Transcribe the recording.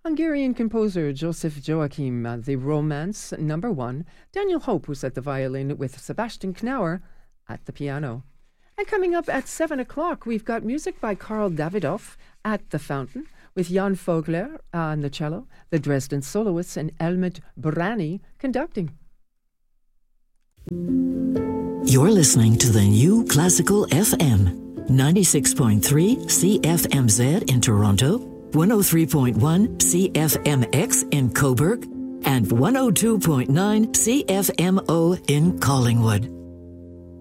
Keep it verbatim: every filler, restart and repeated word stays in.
Hungarian composer Joseph Joachim, uh, the Romance Number One. Daniel Hope was at the violin with Sebastian Knauer at the piano. And coming up at seven o'clock, we've got music by Karl Davidoff at the Fountain with Jan Vogler on the cello, the Dresden Soloists, and Elmed Brani conducting. You're listening to the New Classical F M, ninety-six point three C F M Z in Toronto, one oh three point one C F M X in Cobourg, and one oh two point nine C F M O in Collingwood.